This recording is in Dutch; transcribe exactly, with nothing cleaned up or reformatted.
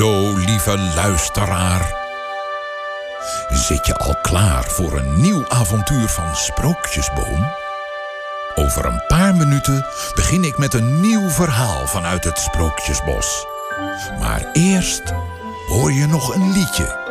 Hallo, lieve luisteraar. Zit je al klaar voor een nieuw avontuur van Sprookjesboom? Over een paar minuten begin ik met een nieuw verhaal vanuit het Sprookjesbos. Maar eerst hoor je nog een liedje.